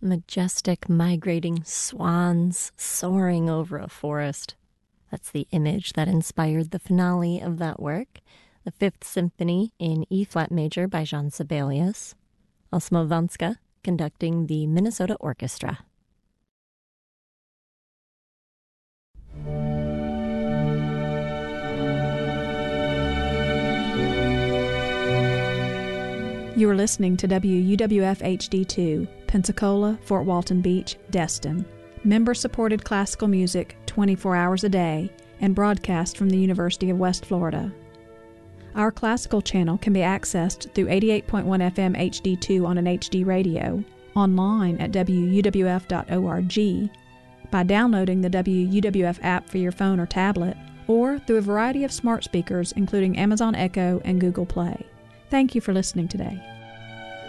Majestic migrating swans soaring over a forest. That's the image that inspired the finale of that work, the Fifth Symphony in E-flat major by Jean Sibelius. Osmo Vanska conducting the Minnesota Orchestra. You are listening to WUWF HD2, Pensacola, Fort Walton Beach, Destin. Member-supported classical music 24 hours a day and broadcast from the University of West Florida. Our classical channel can be accessed through 88.1 FM HD2 on an HD radio, online at wuwf.org, by downloading the WUWF app for your phone or tablet, or through a variety of smart speakers including Amazon Echo and Google Play. Thank you for listening today.